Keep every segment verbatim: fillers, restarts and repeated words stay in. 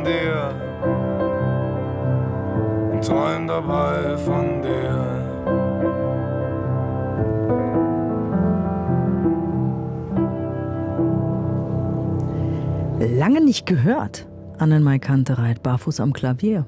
dir und träum dabei von dir. Lange nicht gehört. Annemarie Kantereit, barfuß am Klavier.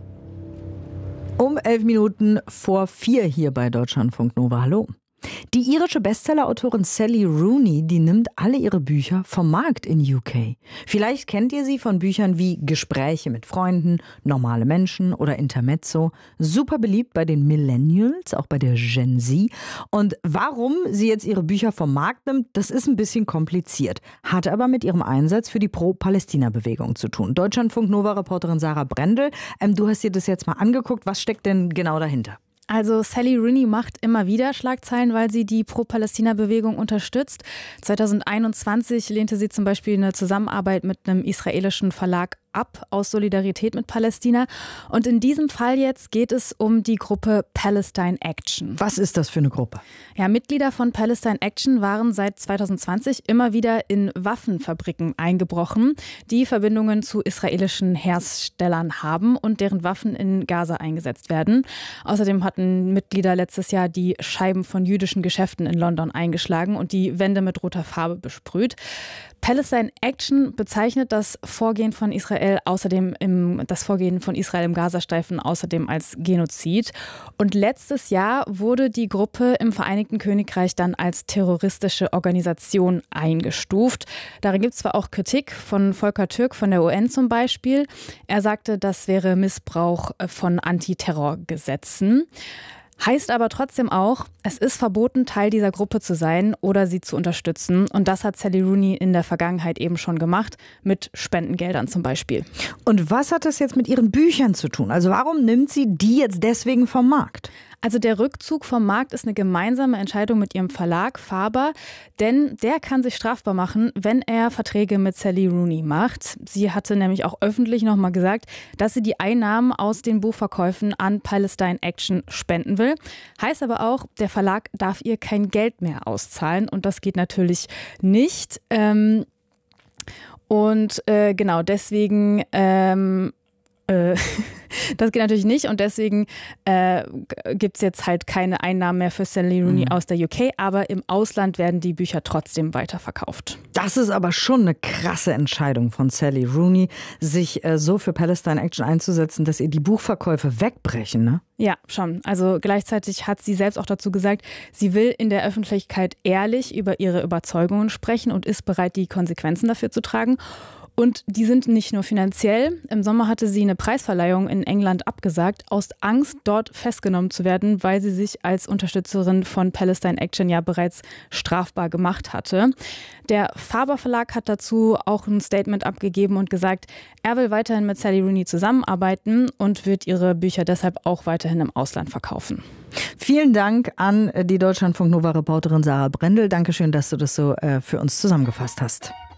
Um elf Minuten vor vier hier bei Deutschlandfunk Nova. Hallo. Die irische Bestsellerautorin Sally Rooney, die nimmt alle ihre Bücher vom Markt in U K. Vielleicht kennt ihr sie von Büchern wie Gespräche mit Freunden, Normale Menschen oder Intermezzo. Super beliebt bei den Millennials, auch bei der Gen Z. Und warum sie jetzt ihre Bücher vom Markt nimmt, das ist ein bisschen kompliziert. Hat aber mit ihrem Einsatz für die Pro-Palästina-Bewegung zu tun. Deutschlandfunk Nova-Reporterin Sarah Brendel, ähm, du hast dir das jetzt mal angeguckt. Was steckt denn genau dahinter? Also Sally Rooney macht immer wieder Schlagzeilen, weil sie die Pro-Palästina-Bewegung unterstützt. zweitausendeinundzwanzig lehnte sie zum Beispiel eine Zusammenarbeit mit einem israelischen Verlag ab, aus Solidarität mit Palästina. Und in diesem Fall jetzt geht es um die Gruppe Palestine Action. Was ist das für eine Gruppe? Ja, Mitglieder von Palestine Action waren seit zweitausendzwanzig immer wieder in Waffenfabriken eingebrochen, die Verbindungen zu israelischen Herstellern haben und deren Waffen in Gaza eingesetzt werden. Außerdem hatten Mitglieder letztes Jahr die Scheiben von jüdischen Geschäften in London eingeschlagen und die Wände mit roter Farbe besprüht. Palestine Action bezeichnet das Vorgehen von Israel außerdem im, das Vorgehen von Israel im Gazastreifen außerdem als Genozid. Und letztes Jahr wurde die Gruppe im Vereinigten Königreich dann als terroristische Organisation eingestuft. Darin gibt es zwar auch Kritik von Volker Türk von der U N zum Beispiel. Er sagte, das wäre Missbrauch von Antiterrorgesetzen. Heißt aber trotzdem auch, es ist verboten, Teil dieser Gruppe zu sein oder sie zu unterstützen. Und das hat Sally Rooney in der Vergangenheit eben schon gemacht, mit Spendengeldern zum Beispiel. Und was hat das jetzt mit ihren Büchern zu tun? Also warum nimmt sie die jetzt deswegen vom Markt? Also der Rückzug vom Markt ist eine gemeinsame Entscheidung mit ihrem Verlag Faber, denn der kann sich strafbar machen, wenn er Verträge mit Sally Rooney macht. Sie hatte nämlich auch öffentlich nochmal gesagt, dass sie die Einnahmen aus den Buchverkäufen an Palestine Action spenden will. Heißt aber auch, der Verlag darf ihr kein Geld mehr auszahlen und das geht natürlich nicht. Ähm, und äh, genau deswegen... Ähm, Das geht natürlich nicht und deswegen äh, gibt es jetzt halt keine Einnahmen mehr für Sally Rooney mhm. aus der U K, aber im Ausland werden die Bücher trotzdem weiterverkauft. Das ist aber schon eine krasse Entscheidung von Sally Rooney, sich äh, so für Palestine Action einzusetzen, dass ihr die Buchverkäufe wegbrechen, ne? Ja, schon. Also gleichzeitig hat sie selbst auch dazu gesagt, sie will in der Öffentlichkeit ehrlich über ihre Überzeugungen sprechen und ist bereit, die Konsequenzen dafür zu tragen. Und die sind nicht nur finanziell. Im Sommer hatte sie eine Preisverleihung in England abgesagt, aus Angst, dort festgenommen zu werden, weil sie sich als Unterstützerin von Palestine Action ja bereits strafbar gemacht hatte. Der Faber Verlag hat dazu auch ein Statement abgegeben und gesagt, er will weiterhin mit Sally Rooney zusammenarbeiten und wird ihre Bücher deshalb auch weiterhin im Ausland verkaufen. Vielen Dank an die Deutschlandfunk Nova Reporterin Sarah Brendel. Dankeschön, dass du das so äh, für uns zusammengefasst hast.